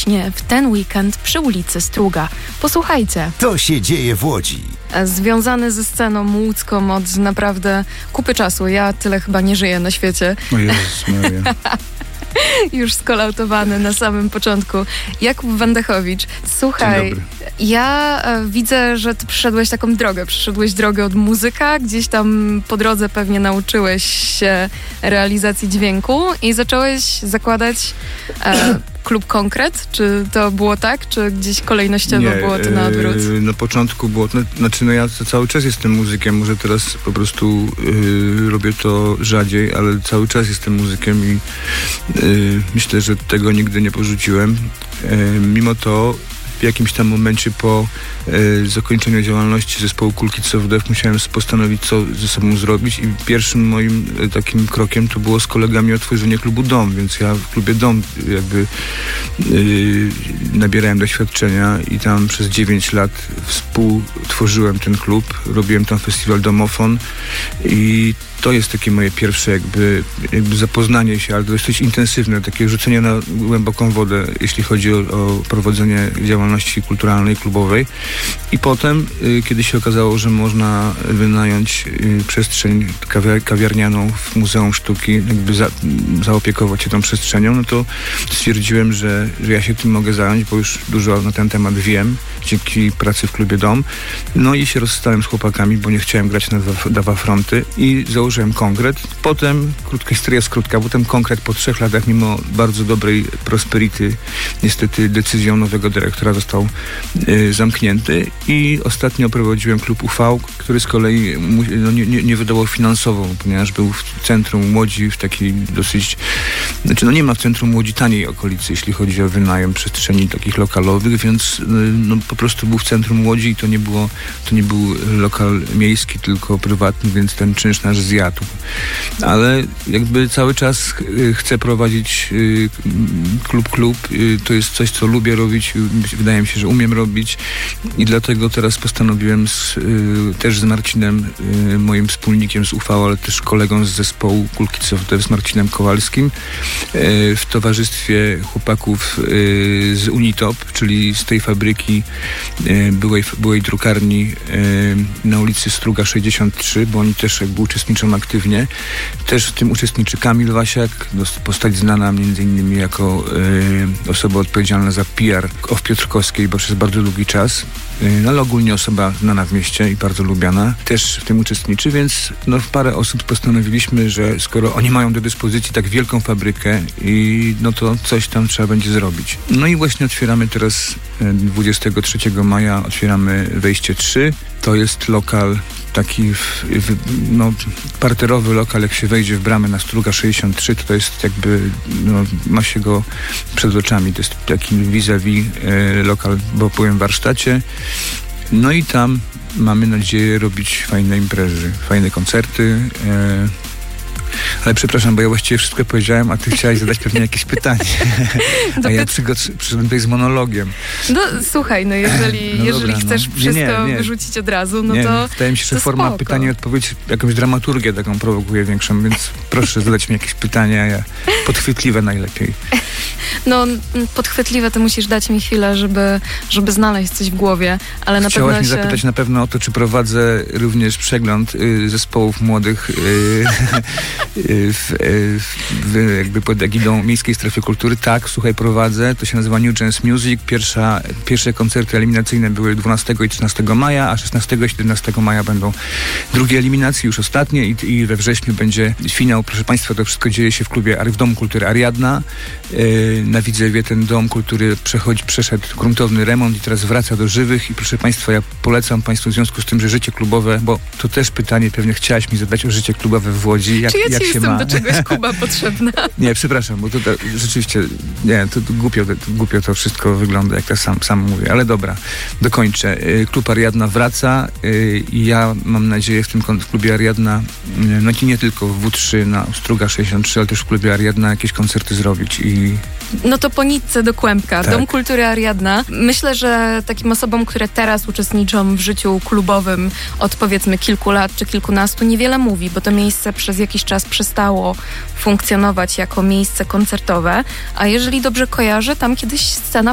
właśnie w ten weekend przy ulicy Struga. Posłuchajcie. To się dzieje w Łodzi. Związany ze sceną łódzką od naprawdę kupy czasu. Ja tyle chyba nie żyję na świecie. O Jezus Maria. Już skolautowany na samym początku. Jakub Wandechowicz, słuchaj, ja widzę, że ty przeszedłeś taką drogę. Przeszedłeś drogę od muzyka, gdzieś tam po drodze pewnie nauczyłeś się realizacji dźwięku i zacząłeś zakładać klub Konkret. Czy to było tak? Czy gdzieś kolejnościowo było to na odwrót? Na początku było, ja cały czas jestem muzykiem, może teraz po prostu robię to rzadziej, ale cały czas jestem muzykiem i myślę, że tego nigdy nie porzuciłem. Mimo to w jakimś tam momencie po zakończeniu działalności zespołu Cool Kids of Death musiałem postanowić, co ze sobą zrobić i pierwszym moim takim krokiem to było z kolegami otworzenie klubu Dom, więc ja w klubie Dom jakby nabierałem doświadczenia i tam przez 9 lat współtworzyłem ten klub, robiłem tam festiwal Domofon i to jest takie moje pierwsze jakby zapoznanie się, ale dosyć intensywne, takie rzucenie na głęboką wodę, jeśli chodzi o prowadzenie działalności kulturalnej, klubowej. I potem, kiedy się okazało, że można wynająć przestrzeń kawiarnianą w Muzeum Sztuki, jakby zaopiekować się tą przestrzenią, no to stwierdziłem, że ja się tym mogę zająć, bo już dużo na ten temat wiem, dzięki pracy w klubie Dom. No i się rozstałem z chłopakami, bo nie chciałem grać na dwa fronty i założyłem Konkret. Potem, krótka historia skrótka, potem Konkret po 3 latach, mimo bardzo dobrej prosperity, niestety decyzją nowego dyrektora został zamknięty i ostatnio prowadziłem klub UV, który z kolei nie wydawał finansowo, ponieważ był w centrum Łodzi, w takiej dosyć, nie ma w centrum Łodzi taniej okolicy, jeśli chodzi o wynajem przestrzeni takich lokalowych, więc po prostu był w centrum Łodzi i to nie był lokal miejski, tylko prywatny, więc ten czynsz nasz zjadł. Ale jakby cały czas chcę prowadzić klub. To jest coś, co lubię robić. Wydaje mi się, że umiem robić i dlatego teraz postanowiłem też z Marcinem, moim wspólnikiem z UV, ale też kolegą z zespołu Cool Kids of Death, z Marcinem Kowalskim, w towarzystwie chłopaków z Unitop, czyli z tej fabryki byłej drukarni na ulicy Struga 63, bo oni też jakby uczestniczą aktywnie. Też w tym uczestniczy Kamil Wasiak, postać znana m.in. jako osoba odpowiedzialna za PR w Piotrkowskiej, bo przez bardzo długi czas. Ale ogólnie osoba znana w mieście i bardzo lubiana. Też w tym uczestniczy, więc parę osób postanowiliśmy, że skoro oni mają do dyspozycji tak wielką fabrykę i to coś tam trzeba będzie zrobić. No i właśnie otwieramy teraz 23 maja otwieramy Wejście 3. To jest lokal taki parterowy lokal, jak się wejdzie w bramę na Struga 63, to jest jakby, ma się go przed oczami. To jest taki vis-a-vis lokal w opływym warsztacie. No i tam mamy nadzieję robić fajne imprezy, fajne koncerty. Ale przepraszam, bo ja właściwie wszystko powiedziałem, a ty chciałaś zadać pewnie jakieś pytanie. A ja przyszedłem tutaj z monologiem. Słuchaj, jeżeli chcesz wszystko wyrzucić od razu, to wydaje mi się, że forma pytania i odpowiedź jakąś dramaturgię taką prowokuje większą, więc proszę zadać mi jakieś pytania, podchwytliwe najlepiej. Podchwytliwe to musisz dać mi chwilę, żeby znaleźć coś w głowie, ale na pewno Chciałaś mnie zapytać na pewno o to, czy prowadzę również przegląd zespołów młodych jakby pod egidą Miejskiej Strefy Kultury. Tak, słuchaj, prowadzę. To się nazywa New Jazz Music. Pierwsze koncerty eliminacyjne były 12 i 13 maja, a 16 i 17 maja będą drugie eliminacje, już ostatnie i we wrześniu będzie finał. Proszę Państwa, to wszystko dzieje się w Domu Kultury Ariadna. Na Widzewie ten Dom Kultury przeszedł gruntowny remont i teraz wraca do żywych i proszę Państwa, ja polecam Państwu w związku z tym, że życie klubowe, bo to też pytanie pewnie chciałaś mi zadać o życie klubowe w Łodzi. Jak się jestem ma? Do czegoś Kuba potrzebna? Nie, przepraszam, bo to rzeczywiście, to głupio to wszystko wygląda, jak to sam mówię, ale dobra, dokończę. Klub Ariadna wraca i ja mam nadzieję w tym klubie Ariadna, nie tylko w W3 na Struga 63, ale też w klubie Ariadna jakieś koncerty zrobić i... To po nitce do kłębka. Tak. Dom Kultury Ariadna. Myślę, że takim osobom, które teraz uczestniczą w życiu klubowym od powiedzmy kilku lat czy kilkunastu, niewiele mówi, bo to miejsce przez jakiś czas przestało funkcjonować jako miejsce koncertowe, a jeżeli dobrze kojarzę, tam kiedyś scena